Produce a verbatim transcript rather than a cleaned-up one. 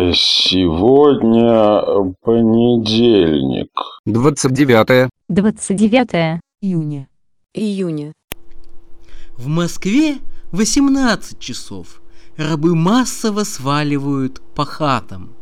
Сегодня понедельник. двадцать девятое. двадцать девятое июня. Июня. В Москве восемнадцать часов. Рабы массово сваливают по хатам.